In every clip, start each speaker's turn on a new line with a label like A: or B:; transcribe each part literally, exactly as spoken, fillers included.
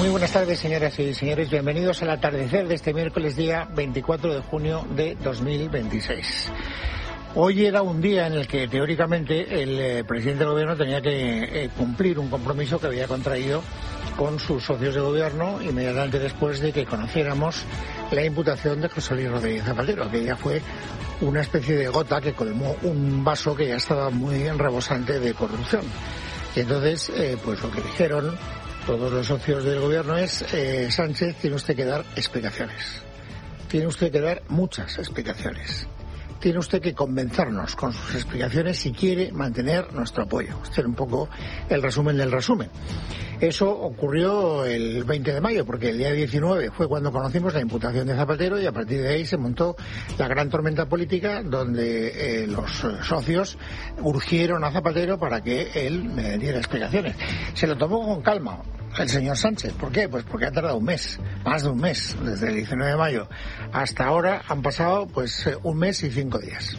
A: Muy buenas tardes, señoras y señores. Bienvenidos al atardecer de este miércoles, día veinticuatro de junio de dos mil veintiséis. Hoy era un día en el que, teóricamente, el eh, presidente del gobierno tenía que eh, cumplir un compromiso que había contraído con sus socios de gobierno inmediatamente después de que conociéramos la imputación de José Luis Rodríguez Zapatero, que ya fue una especie de gota que colmó un vaso que ya estaba muy rebosante de corrupción. Y entonces, eh, pues lo que dijeron todos los socios del gobierno es, eh, Sánchez, tiene usted que dar explicaciones. Tiene usted que dar muchas explicaciones. Tiene usted que convencernos con sus explicaciones si quiere mantener nuestro apoyo. Este es un poco el resumen del resumen. Eso ocurrió el veinte de mayo, porque el día diecinueve fue cuando conocimos la imputación de Zapatero y a partir de ahí se montó la gran tormenta política donde eh, los socios urgieron a Zapatero para que él me diera explicaciones. Se lo tomó con calma el señor Sánchez. ¿Por qué? Pues porque ha tardado un mes, más de un mes, desde el diecinueve de mayo hasta ahora han pasado pues un mes y cinco días.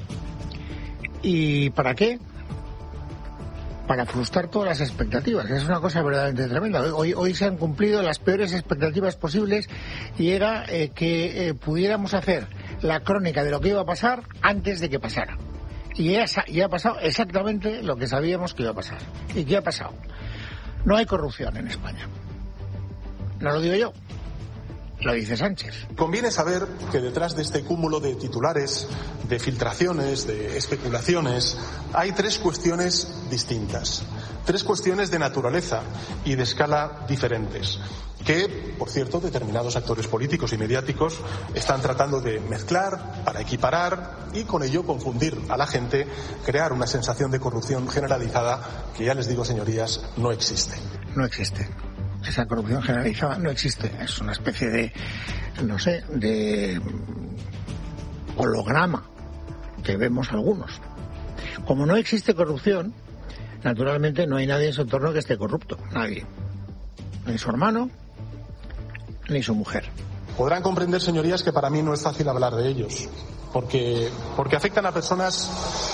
A: ¿Y para qué? Para frustrar todas las expectativas. Es una cosa verdaderamente tremenda. Hoy, hoy se han cumplido las peores expectativas posibles y era eh, que eh, pudiéramos hacer la crónica de lo que iba a pasar antes de que pasara. Y ya, ya ha pasado exactamente lo que sabíamos que iba a pasar. ¿Y qué ha pasado? No hay corrupción en España. No lo digo yo, lo dice Sánchez.
B: Conviene saber que detrás de este cúmulo de titulares, de filtraciones, de especulaciones, hay tres cuestiones distintas. Tres cuestiones de naturaleza y de escala diferentes, que, por cierto, determinados actores políticos y mediáticos están tratando de mezclar para equiparar y con ello confundir a la gente, crear una sensación de corrupción generalizada que, ya les digo, señorías, no existe.
A: No existe. Esa corrupción generalizada no existe. Es una especie de, no sé, de holograma que vemos algunos. Como no existe corrupción, naturalmente no hay nadie en su entorno que esté corrupto. Nadie. Ni su hermano, ni su mujer.
B: Podrán comprender, señorías, que para mí no es fácil hablar de ellos, porque, porque afectan a personas...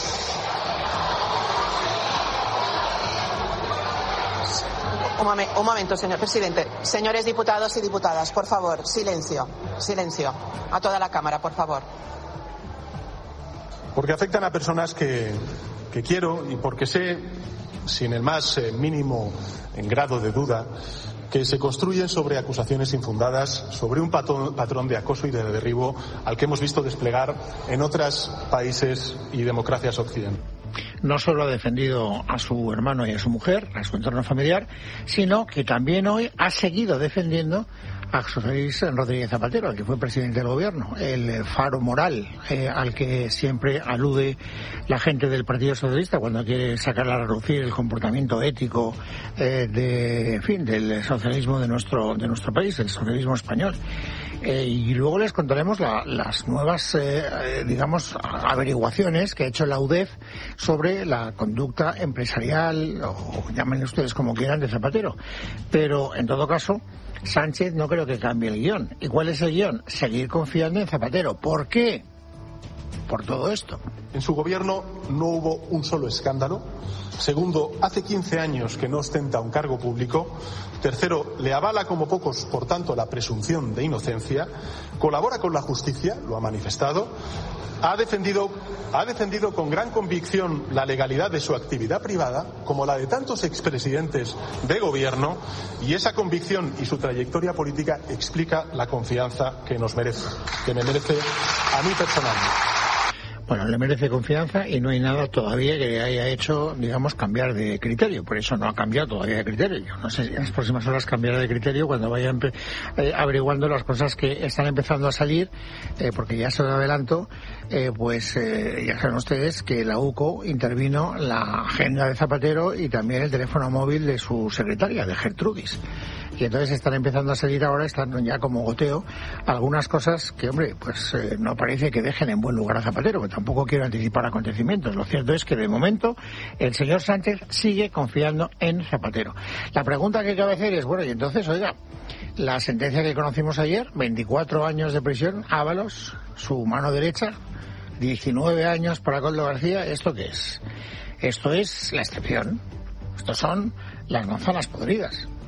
C: Un, momen, un momento, señor presidente. Señores diputados y diputadas, por favor, silencio, silencio. A toda la Cámara, por favor.
B: Porque afectan a personas que, que quiero y porque sé, sin el más eh, mínimo en grado de duda, que se construyen sobre acusaciones infundadas, sobre un patrón, patrón de acoso y de derribo al que hemos visto desplegar en otros países y democracias occidentales.
A: No solo ha defendido a su hermano y a su mujer, a su entorno familiar, sino que también hoy ha seguido defendiendo a José Luis Rodríguez Zapatero, al que fue presidente del gobierno, el faro moral eh, al que siempre alude la gente del Partido Socialista cuando quiere sacar a relucir el comportamiento ético eh, de, en fin, del socialismo de nuestro de nuestro país, el socialismo español. Eh, y luego les contaremos la, las nuevas, eh, digamos, averiguaciones que ha hecho la U D E F sobre la conducta empresarial, o llámenle ustedes como quieran, de Zapatero. Pero, en todo caso, Sánchez no creo que cambie el guión. ¿Y cuál es el guión? Seguir confiando en Zapatero. ¿Por qué? Por todo esto.
B: En su gobierno no hubo un solo escándalo. Segundo, hace quince años que no ostenta un cargo público. Tercero, le avala como pocos, por tanto, la presunción de inocencia. Colabora con la justicia, lo ha manifestado. Ha defendido, ha defendido con gran convicción la legalidad de su actividad privada, como la de tantos expresidentes de gobierno, y esa convicción y su trayectoria política explica la confianza que nos merece, que me merece a mí personalmente.
A: Bueno, le merece confianza y no hay nada todavía que le haya hecho, digamos, cambiar de criterio. Por eso no ha cambiado todavía de criterio. Yo no sé si en las próximas horas cambiará de criterio cuando vaya eh, averiguando las cosas que están empezando a salir, eh, porque ya se lo adelanto, eh, pues eh, ya saben ustedes que la U C O intervino la agenda de Zapatero y también el teléfono móvil de su secretaria, de Gertrudis. Y entonces están empezando a salir ahora, están ya como goteo, algunas cosas que, hombre, pues eh, no parece que dejen en buen lugar a Zapatero, que tampoco quiero anticipar acontecimientos. Lo cierto es que, de momento, el señor Sánchez sigue confiando en Zapatero. La pregunta que cabe hacer es, bueno, y entonces, oiga, la sentencia que conocimos ayer, veinticuatro años de prisión, Ábalos, su mano derecha, diecinueve años para Koldo García, ¿esto qué es? Esto es la excepción. Estos son las manzanas podridas.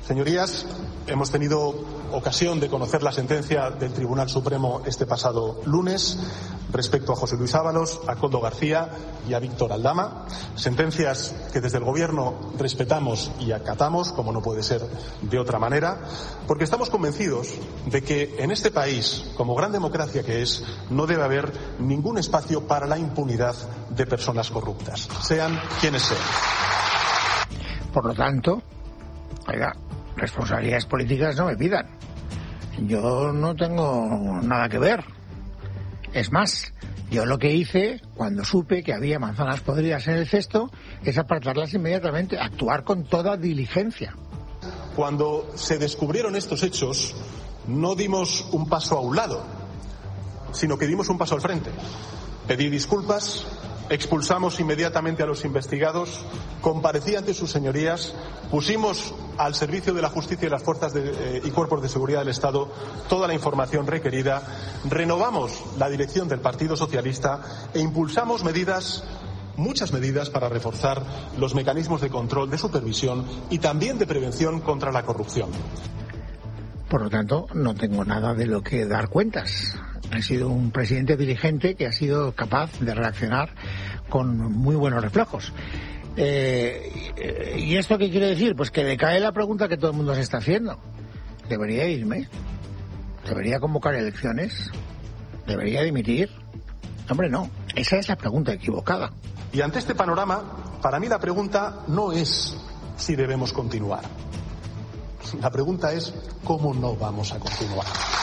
B: Señorías, hemos tenido ocasión de conocer la sentencia del Tribunal Supremo este pasado lunes respecto a José Luis Ábalos, a Koldo García y a Víctor Aldama, sentencias que desde el Gobierno respetamos y acatamos, como no puede ser de otra manera, porque estamos convencidos de que en este país, como gran democracia que es, no debe haber ningún espacio para la impunidad de personas corruptas, sean quienes sean.
A: Por lo tanto, oiga, responsabilidades políticas no me pidan. Yo no tengo nada que ver. Es más, yo lo que hice cuando supe que había manzanas podridas en el cesto es apartarlas inmediatamente, actuar con toda diligencia.
B: Cuando se descubrieron estos hechos, no dimos un paso a un lado, sino que dimos un paso al frente. Pedí disculpas, expulsamos inmediatamente a los investigados, comparecí ante sus señorías, pusimos al servicio de la justicia y las fuerzas de, eh, y cuerpos de seguridad del Estado toda la información requerida, renovamos la dirección del Partido Socialista e impulsamos medidas, muchas medidas para reforzar los mecanismos de control, de supervisión y también de prevención contra la corrupción.
A: Por lo tanto, no tengo nada de lo que dar cuentas. He sido un presidente diligente que ha sido capaz de reaccionar con muy buenos reflejos. Eh, ¿Y esto qué quiere decir? Pues que decae la pregunta que todo el mundo se está haciendo. ¿Debería irme? ¿Debería convocar elecciones? ¿Debería dimitir? Hombre, no. Esa es la pregunta equivocada.
B: Y ante este panorama, para mí la pregunta no es si debemos continuar. La pregunta es cómo no vamos a continuar.